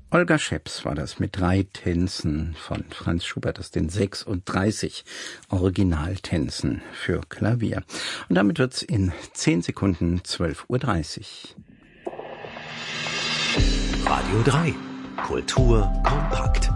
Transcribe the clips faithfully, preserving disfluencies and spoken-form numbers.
Olga Scheps war das mit drei Tänzen von Franz Schubert aus den sechsunddreißig Originaltänzen für Klavier. Und damit wird's in zehn Sekunden zwölf Uhr dreißig. Radio drei. Kultur kompakt.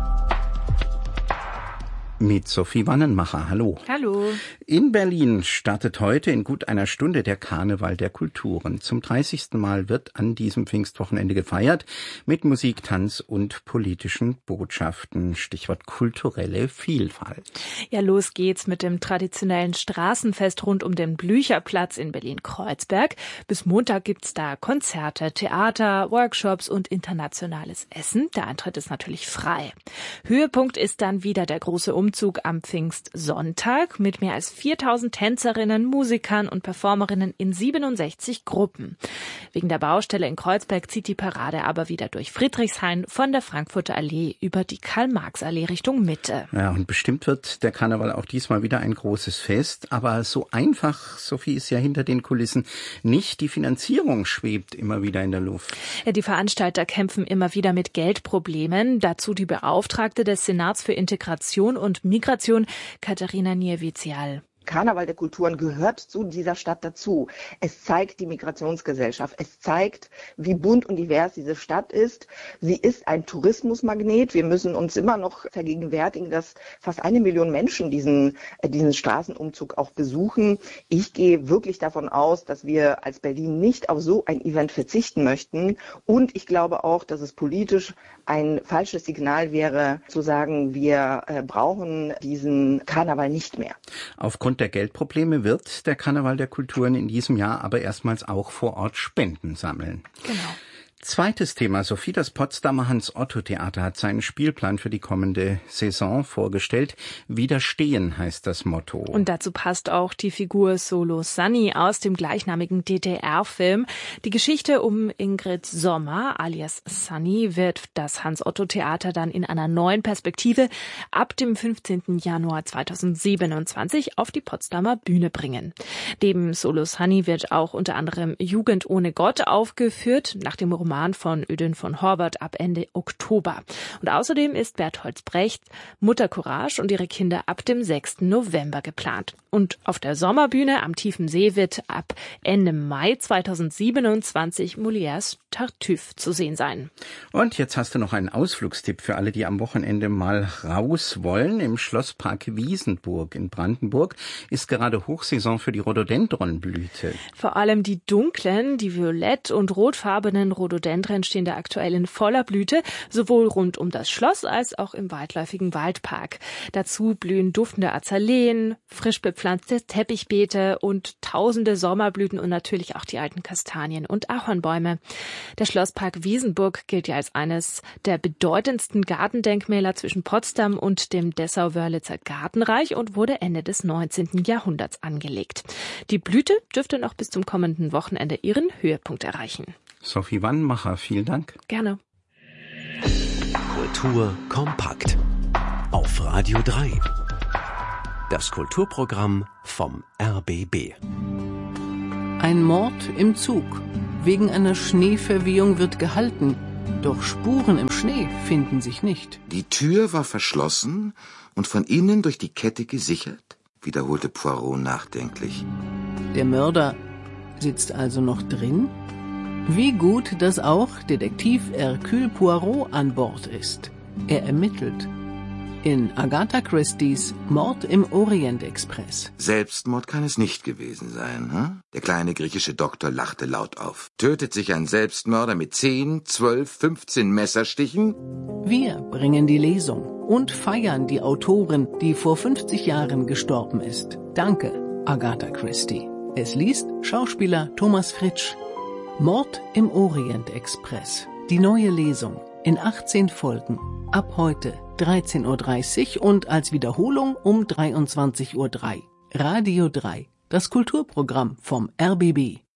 Mit Sophie Wannenmacher. Hallo. Hallo. In Berlin startet heute in gut einer Stunde der Karneval der Kulturen. Zum dreißigsten Mal wird an diesem Pfingstwochenende gefeiert mit Musik, Tanz und politischen Botschaften. Stichwort kulturelle Vielfalt. Ja, los geht's mit dem traditionellen Straßenfest rund um den Blücherplatz in Berlin-Kreuzberg. Bis Montag gibt's da Konzerte, Theater, Workshops und internationales Essen. Der Eintritt ist natürlich frei. Höhepunkt ist dann wieder der große Umzug am Pfingstsonntag mit mehr als viertausend Tänzerinnen, Musikern und Performerinnen in siebenundsechzig Gruppen. Wegen der Baustelle in Kreuzberg zieht die Parade aber wieder durch Friedrichshain von der Frankfurter Allee über die Karl-Marx-Allee Richtung Mitte. Ja, und bestimmt wird der Karneval auch diesmal wieder ein großes Fest. Aber so einfach, Sophie, ist ja hinter den Kulissen nicht. Die Finanzierung schwebt immer wieder in der Luft. Ja, die Veranstalter kämpfen immer wieder mit Geldproblemen. Dazu die Beauftragte des Senats für Integration und Migration, Katharina Niewizial. Karneval der Kulturen gehört zu dieser Stadt dazu. Es zeigt die Migrationsgesellschaft. Es zeigt, wie bunt und divers diese Stadt ist. Sie ist ein Tourismusmagnet. Wir müssen uns immer noch vergegenwärtigen, dass fast eine Million Menschen diesen, äh, diesen Straßenumzug auch besuchen. Ich gehe wirklich davon aus, dass wir als Berlin nicht auf so ein Event verzichten möchten. Und ich glaube auch, dass es politisch ein falsches Signal wäre, zu sagen, wir äh, brauchen diesen Karneval nicht mehr. Aufgrund der Geldprobleme wird der Karneval der Kulturen in diesem Jahr aber erstmals auch vor Ort Spenden sammeln. Genau. Zweites Thema. Sophie, das Potsdamer Hans-Otto-Theater hat seinen Spielplan für die kommende Saison vorgestellt. Widerstehen heißt das Motto. Und dazu passt auch die Figur Solo Sunny aus dem gleichnamigen D D R-Film. Die Geschichte um Ingrid Sommer alias Sunny wird das Hans-Otto-Theater dann in einer neuen Perspektive ab dem fünfzehnten Januar zweitausendsiebenundzwanzig auf die Potsdamer Bühne bringen. Neben Solo Sunny wird auch unter anderem Jugend ohne Gott aufgeführt, nach dem Roman von Ödön von Horvath ab Ende Oktober. Und außerdem ist Bertolt Brechts Mutter Courage und ihre Kinder ab dem sechsten November geplant. Und auf der Sommerbühne am Tiefen See wird ab Ende Mai zweitausendsiebenundzwanzig Molières Tartuffe zu sehen sein. Und jetzt hast du noch einen Ausflugstipp für alle, die am Wochenende mal raus wollen. Im Schlosspark Wiesenburg in Brandenburg ist gerade Hochsaison für die Rhododendronblüte. Vor allem die dunklen, die violett- und rotfarbenen Rhododendren stehen da aktuell in voller Blüte, sowohl rund um das Schloss als auch im weitläufigen Waldpark. Dazu blühen duftende Azaleen, frisch bepflanzte Teppichbeete und tausende Sommerblüten und natürlich auch die alten Kastanien- und Ahornbäume. Der Schlosspark Wiesenburg gilt ja als eines der bedeutendsten Gartendenkmäler zwischen Potsdam und dem Dessau-Wörlitzer Gartenreich und wurde Ende des neunzehnten Jahrhunderts angelegt. Die Blüte dürfte noch bis zum kommenden Wochenende ihren Höhepunkt erreichen. Sophie Wannenmacher, vielen Dank. Gerne. Kultur kompakt. Auf Radio drei. Das Kulturprogramm vom R B B. Ein Mord im Zug. Wegen einer Schneeverwehung wird gehalten. Doch Spuren im Schnee finden sich nicht. Die Tür war verschlossen und von innen durch die Kette gesichert, wiederholte Poirot nachdenklich. Der Mörder sitzt also noch drin? Wie gut, dass auch Detektiv Hercule Poirot an Bord ist. Er ermittelt. In Agatha Christies Mord im Orient-Express. Selbstmord kann es nicht gewesen sein, hm? Der kleine griechische Doktor lachte laut auf. Tötet sich ein Selbstmörder mit zehn, zwölf, fünfzehn Messerstichen? Wir bringen die Lesung und feiern die Autorin, die vor fünfzig Jahren gestorben ist. Danke, Agatha Christie. Es liest Schauspieler Thomas Fritsch. Mord im Orient-Express. Die neue Lesung in achtzehn Folgen. Ab heute dreizehn Uhr dreißig und als Wiederholung um dreiundzwanzig Uhr drei. Radio drei, das Kulturprogramm vom R B B.